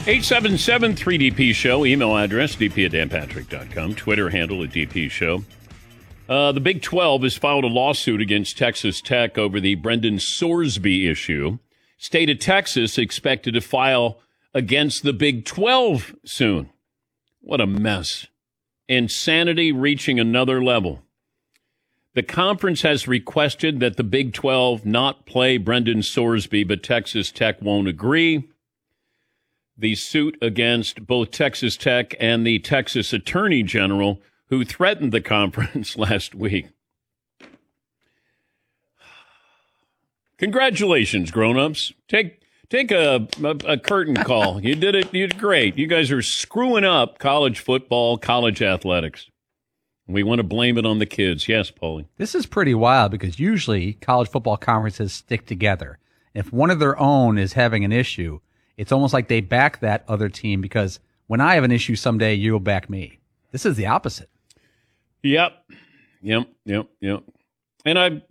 877-3DP Show. Email address, dp@danpatrick.com. Twitter handle @DP Show. The Big 12 has filed a lawsuit against Texas Tech over the Brendan Sorsby issue. State of Texas expected to file against the Big 12 soon. What a mess. Insanity reaching another level. The conference has requested that the Big 12 not play Brendan Sorsby, but Texas Tech won't agree. The suit against both Texas Tech and the Texas Attorney General, who threatened the conference last week. Congratulations, grown-ups. Take a curtain call. You did it. You did great. You guys are screwing up college football, college athletics. We want to blame it on the kids. Yes, Paulie. This is pretty wild because usually college football conferences stick together. If one of their own is having an issue, it's almost like they back that other team because when I have an issue someday, you'll back me. This is the opposite. Yep. And